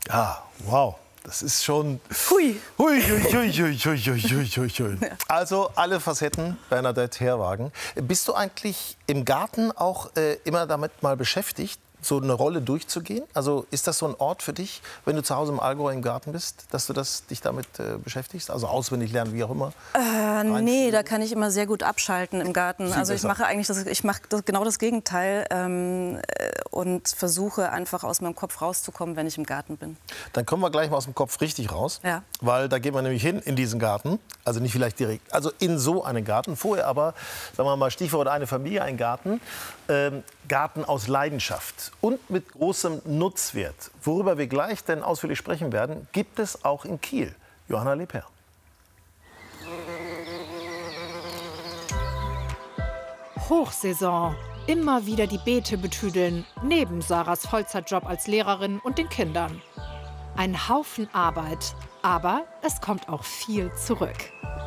Ja, wow. Das ist schon... Hui. Hui, hui, hui, hui, hui, hui, hui, hui. Also alle Facetten, Bernadette Herrwagen. Bist du eigentlich im Garten auch immer damit mal beschäftigt, so eine Rolle durchzugehen? Also ist das so ein Ort für dich, wenn du zu Hause im Allgäu im Garten bist, dass du dich damit beschäftigst? Also auswendig lernen, wie auch immer? Nee, da kann ich immer sehr gut abschalten im Garten. Also ich mache genau das Gegenteil und versuche einfach aus meinem Kopf rauszukommen, wenn ich im Garten bin. Dann kommen wir gleich mal aus dem Kopf richtig raus, ja. Weil da gehen wir nämlich hin in diesen Garten. Also nicht vielleicht direkt, also in so einen Garten. Vorher aber, sagen wir mal, Stichwort eine Familie, ein Garten. Garten aus Leidenschaft und mit großem Nutzwert. Worüber wir gleich denn ausführlich sprechen werden, gibt es auch in Kiel. Johanna Leper. Hochsaison. Immer wieder die Beete betüdeln, neben Sarahs Vollzeitjob als Lehrerin und den Kindern. Ein Haufen Arbeit, aber es kommt auch viel zurück.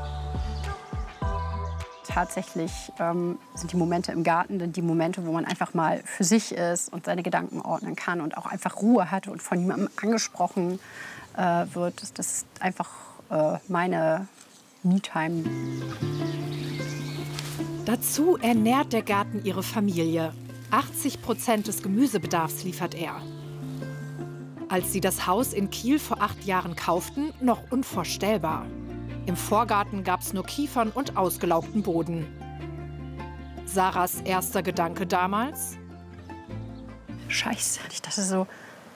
Tatsächlich sind die Momente im Garten dann die Momente, wo man einfach mal für sich ist und seine Gedanken ordnen kann und auch einfach Ruhe hat und von niemandem angesprochen wird. Das ist einfach meine Me-Time. Dazu ernährt der Garten ihre Familie. 80% des Gemüsebedarfs liefert er. Als sie das Haus in Kiel vor 8 Jahren kauften, noch unvorstellbar. Im Vorgarten gab es nur Kiefern und ausgelaugten Boden. Sarahs erster Gedanke damals? Scheiße, ich dachte so,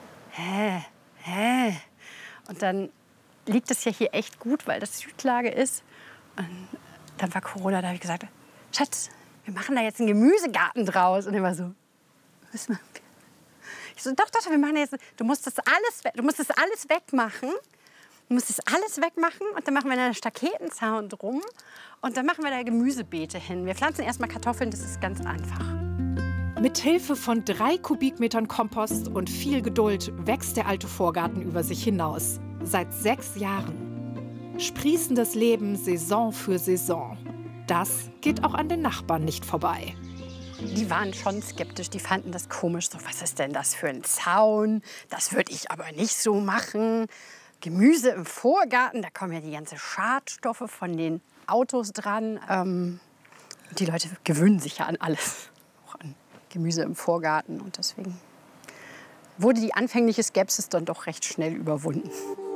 Und dann liegt es ja hier echt gut, weil das Südlage ist. Und dann war Corona, da habe ich gesagt, Schatz, wir machen da jetzt einen Gemüsegarten draus. Und er war so, was machen wir? Ich so, doch, wir machen jetzt, du musst das alles wegmachen. Du musst das alles wegmachen und dann machen wir einen Staketenzaun drum und dann machen wir da Gemüsebeete hin. Wir pflanzen erstmal Kartoffeln, das ist ganz einfach. Mit Hilfe von 3 Kubikmetern Kompost und viel Geduld wächst der alte Vorgarten über sich hinaus. Seit 6 Jahren. Sprießendes Leben Saison für Saison. Das geht auch an den Nachbarn nicht vorbei. Die waren schon skeptisch, die fanden das komisch. So, was ist denn das für ein Zaun? Das würde ich aber nicht so machen. Gemüse im Vorgarten, da kommen ja die ganzen Schadstoffe von den Autos dran. Die Leute gewöhnen sich ja an alles, auch an Gemüse im Vorgarten. Und deswegen wurde die anfängliche Skepsis dann doch recht schnell überwunden.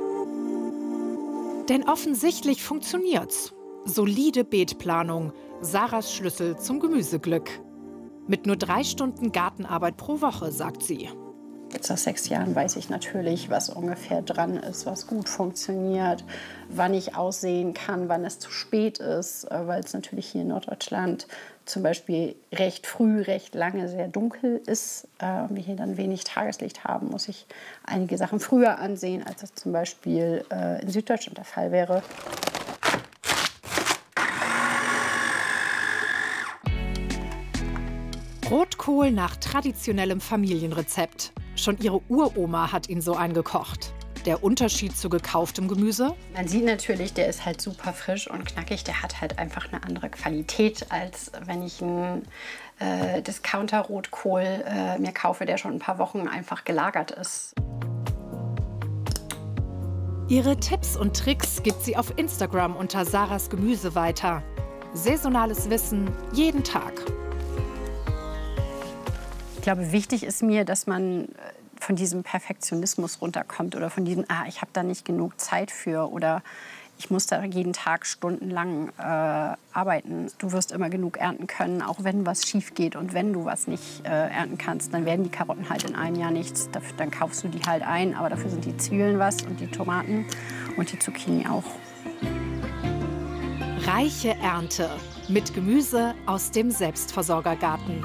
Denn offensichtlich funktioniert's. Solide Beetplanung, Sarahs Schlüssel zum Gemüseglück. Mit nur 3 Stunden Gartenarbeit pro Woche, sagt sie. Jetzt nach 6 Jahren weiß ich natürlich, was ungefähr dran ist, was gut funktioniert, wann ich aussehen kann, wann es zu spät ist, weil es natürlich hier in Norddeutschland zum Beispiel recht früh, recht lange sehr dunkel ist. Wir hier dann wenig Tageslicht haben, muss ich einige Sachen früher ansehen, als das zum Beispiel in Süddeutschland der Fall wäre. Rotkohl nach traditionellem Familienrezept. Schon ihre Uroma hat ihn so eingekocht. Der Unterschied zu gekauftem Gemüse? Man sieht natürlich, der ist halt super frisch und knackig. Der hat halt einfach eine andere Qualität, als wenn ich einen Discounter-Rotkohl mir kaufe, der schon ein paar Wochen einfach gelagert ist. Ihre Tipps und Tricks gibt sie auf Instagram unter Sarahs Gemüse weiter. Saisonales Wissen jeden Tag. Ich glaube, wichtig ist mir, dass man von diesem Perfektionismus runterkommt oder von diesem, ich habe da nicht genug Zeit für oder ich muss da jeden Tag stundenlang arbeiten. Du wirst immer genug ernten können, auch wenn was schief geht und wenn du was nicht ernten kannst, dann werden die Karotten halt in einem Jahr nichts. Dann kaufst du die halt ein, aber dafür sind die Zwiebeln was und die Tomaten und die Zucchini auch. Reiche Ernte mit Gemüse aus dem Selbstversorgergarten.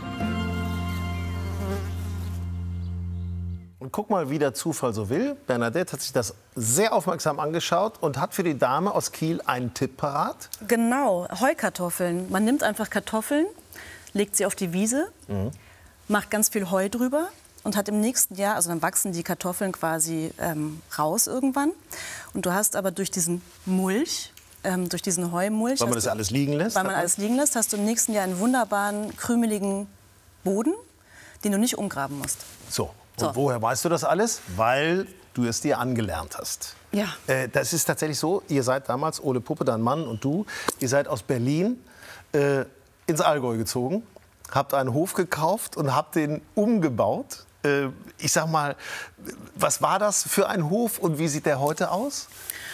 Und guck mal, wie der Zufall so will. Bernadette hat sich das sehr aufmerksam angeschaut und hat für die Dame aus Kiel einen Tipp parat. Genau, Heukartoffeln. Man nimmt einfach Kartoffeln, legt sie auf die Wiese, macht ganz viel Heu drüber und hat im nächsten Jahr, also dann wachsen die Kartoffeln quasi raus irgendwann. Und du hast aber durch diesen Mulch, durch diesen Heumulch, weil man das alles liegen lässt? Weil man alles liegen lässt, hast du im nächsten Jahr einen wunderbaren, krümeligen Boden, den du nicht umgraben musst. So. Und woher weißt du das alles? Weil du es dir angelernt hast. Ja. Das ist tatsächlich so, ihr seid damals, Ole Puppe, dein Mann und du, ihr seid aus Berlin ins Allgäu gezogen, habt einen Hof gekauft und habt den umgebaut. Ich sag mal, was war das für ein Hof und wie sieht der heute aus?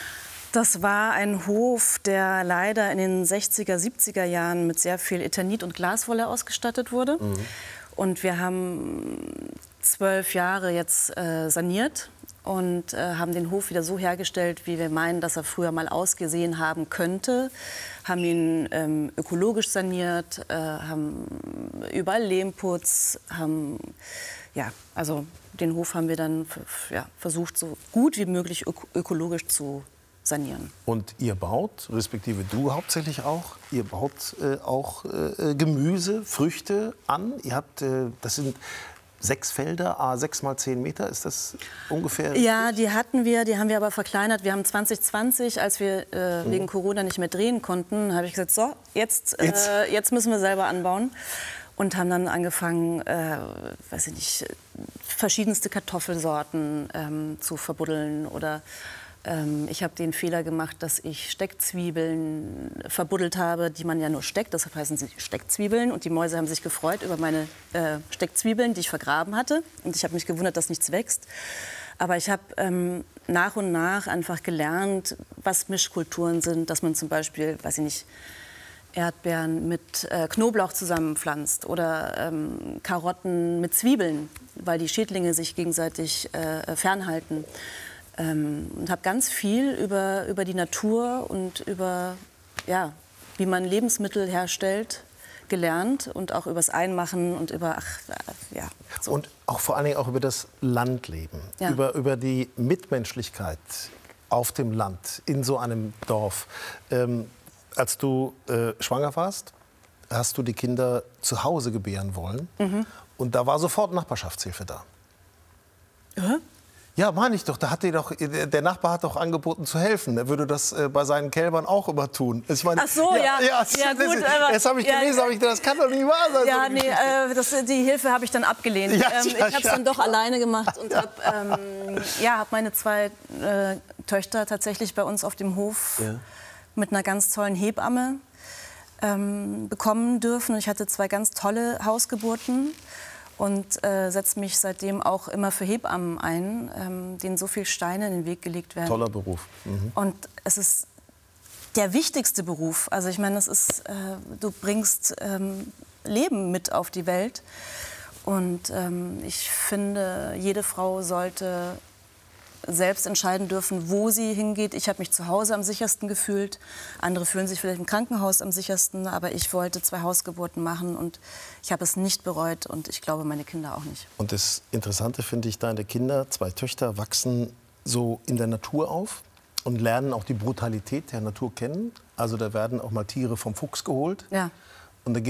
Das war ein Hof, der leider in den 60er, 70er Jahren mit sehr viel Eternit und Glaswolle ausgestattet wurde. Und wir haben 12 Jahre jetzt saniert und haben den Hof wieder so hergestellt, wie wir meinen, dass er früher mal ausgesehen haben könnte. Haben ihn ökologisch saniert, haben überall Lehmputz, haben, ja, also den Hof haben wir dann versucht, so gut wie möglich ökologisch zu sanieren. Und ihr baut, respektive du hauptsächlich auch, ihr baut auch Gemüse, Früchte an. Ihr habt, das sind 6 Felder, 6 mal 10 Meter, ist das ungefähr? Ja, die haben wir aber verkleinert. Wir haben 2020, als wir wegen Corona nicht mehr drehen konnten, habe ich gesagt, so, jetzt müssen wir selber anbauen. Und haben dann angefangen, weiß ich nicht, verschiedenste Kartoffelsorten zu verbuddeln. Oder ich habe den Fehler gemacht, dass ich Steckzwiebeln verbuddelt habe, die man ja nur steckt. Deshalb heißen sie Steckzwiebeln. Und die Mäuse haben sich gefreut über meine Steckzwiebeln, die ich vergraben hatte. Und ich habe mich gewundert, dass nichts wächst. Aber ich habe nach und nach einfach gelernt, was Mischkulturen sind. Dass man zum Beispiel, weiß ich nicht, Erdbeeren mit Knoblauch zusammenpflanzt oder Karotten mit Zwiebeln, weil die Schädlinge sich gegenseitig fernhalten. Und habe ganz viel über die Natur und über, ja, wie man Lebensmittel herstellt, gelernt und auch übers Einmachen und über, so. Und auch vor allen Dingen auch über das Landleben, Ja. über die Mitmenschlichkeit auf dem Land, in so einem Dorf. Als du schwanger warst, hast du die Kinder zu Hause gebären wollen. Und da war sofort Nachbarschaftshilfe da. Ja, meine ich doch. Der Nachbar hat doch angeboten zu helfen. Er würde das bei seinen Kälbern auch immer tun. Ich meine, Ach so, ja. Gut, aber, das habe ich gelesen, aber ich dachte, das kann doch nicht wahr sein. Ja, nee, die Hilfe habe ich dann abgelehnt. Ich habe es dann doch alleine gemacht und habe meine 2 Töchter tatsächlich bei uns auf dem Hof mit einer ganz tollen Hebamme bekommen dürfen. Ich hatte 2 ganz tolle Hausgeburten. Und setze mich seitdem auch immer für Hebammen ein, denen so viele Steine in den Weg gelegt werden. Toller Beruf. Und es ist der wichtigste Beruf. Also ich meine, es ist, du bringst Leben mit auf die Welt. Und ich finde, jede Frau sollte selbst entscheiden dürfen, wo sie hingeht. Ich habe mich zu Hause am sichersten gefühlt. Andere fühlen sich vielleicht im Krankenhaus am sichersten. Aber ich wollte 2 Hausgeburten machen und ich habe es nicht bereut und ich glaube, meine Kinder auch nicht. Und das Interessante finde ich, deine Kinder, 2 Töchter, wachsen so in der Natur auf und lernen auch die Brutalität der Natur kennen. Also da werden auch mal Tiere vom Fuchs geholt. Ja. Und da